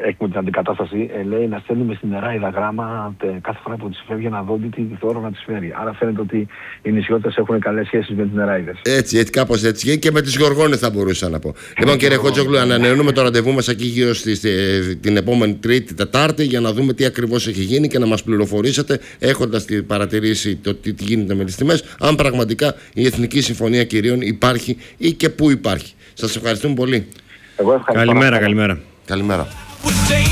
έχουμε την αντικατάσταση, λέει να στέλνουμε στην Νεράιδα γράμμα κάθε φορά που της φεύγει να δω τι θεωρώ να της φέρει. Άρα φαίνεται ότι οι νησιώτες έχουν καλές σχέσεις με τις Νεράιδες. Έτσι, κάπως έτσι. Και με τις Γοργόνες θα μπορούσα να πω. Λοιπόν, κύριε Χότζογλου, ανανεώνουμε το ραντεβού μας εκεί γύρω την επόμενη Τρίτη, Τετάρτη, για να δούμε τι ακριβώς έχει γίνει και να μας πληροφορήσετε, έχοντας παρατηρήσει το τι γίνεται με τις τιμές, αν πραγματικά η Εθνική Συμφωνία Κυρίων υπάρχει ή και πού υπάρχει. Σας ευχαριστούμε πολύ. Εγώ ευχαριστώ. Καλημέρα. Καλημέρα.